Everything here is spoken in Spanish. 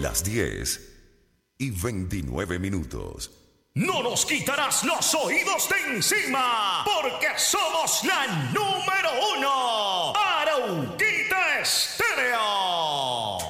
las 10:29. No nos quitarás los oídos de encima, porque somos la número 1.